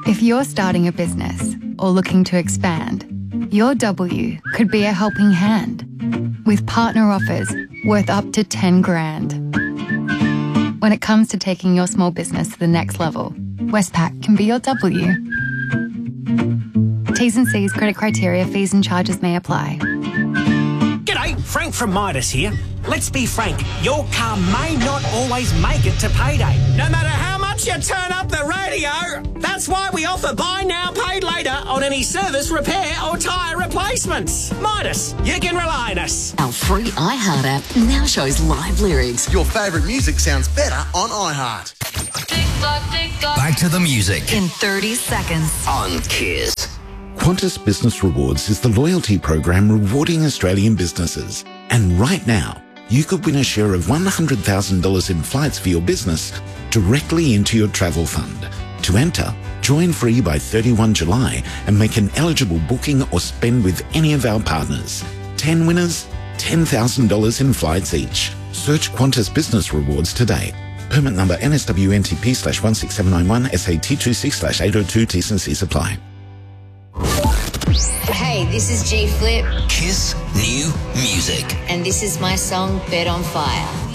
If you're starting a business or looking to expand, your W could be a helping hand with partner offers worth up to 10 grand. When it comes to taking your small business to the next level, Westpac can be your W. T's and C's, credit criteria, fees and charges may apply. G'day, Frank from Midas here. Let's be frank, your car may not always make it to payday. No matter how much you turn up the radio, that's why we offer buy now, pay later on any service, repair or tyre replacements. Midas, you can rely on us. Our free iHeart app now shows live lyrics. Your favourite music sounds better on iHeart. Back to the music. In 30 seconds. On Kiss. Qantas Business Rewards is the loyalty program rewarding Australian businesses. And right now, you could win a share of $100,000 in flights for your business directly into your travel fund. To enter, join free by 31 July and make an eligible booking or spend with any of our partners. 10 winners, $10,000 in flights each. Search Qantas Business Rewards today. Permit number NSWNTP/16791 SAT26/802 T's and C's apply. Hey, this is G Flip. Kiss New Music. And this is my song, Bet on Fire.